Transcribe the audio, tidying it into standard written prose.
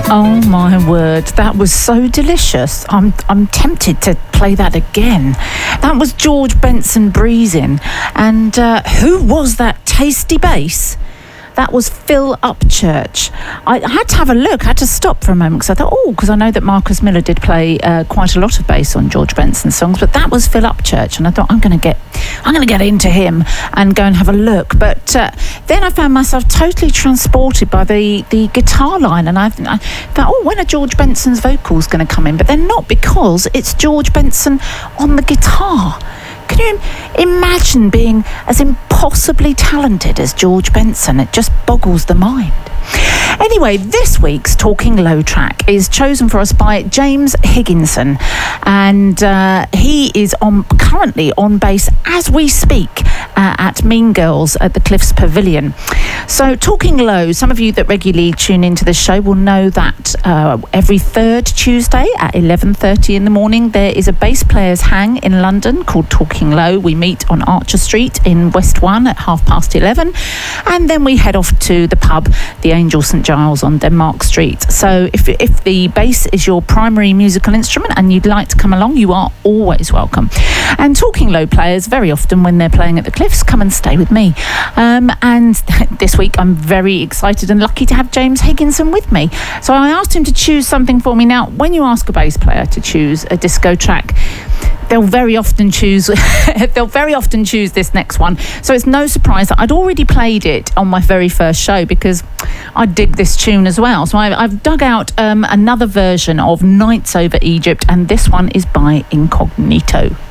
Oh my word, that was so delicious. I'm tempted to play that again. That was George Benson Breezing. And who was that tasty bass? That was Phil Upchurch. I had to have a look. I had to stop for a moment because I thought, because I know that Marcus Miller did play quite a lot of bass on George Benson's songs, but that was Phil Upchurch, and I thought I'm going to get into him and go and have a look. But then I found myself totally transported by the guitar line, and I thought, when are George Benson's vocals going to come in? But they're not, because it's George Benson on the guitar. Can you imagine being as impossibly talented as George Benson? It just boggles the mind. Anyway, this week's Talking Low track is chosen for us by James Higginson, and he is currently on bass as we speak at Mean Girls at the Cliffs Pavilion. So Talking Low, some of you that regularly tune into the show will know that every third Tuesday at 11:30 in the morning there is a bass players hang in London called Talking Low. We meet on Archer Street in West 1 at 11:30, and then we head off to the pub, the Angel St Giles on Denmark Street. So if the bass is your primary musical instrument and you'd like to come along, you are always welcome. And Talking Low players, very often when they're playing at the Cliffs, come and stay with me. And this week I'm very excited and lucky to have James Higginson with me. So I asked him to choose something for me. Now, when you ask a bass player to choose a disco track, they'll very often choose this next one. So it's no surprise that I'd already played it on my very first show because I dig this tune as well. So I've dug out another version of Nights Over Egypt, and this one is by Incognito.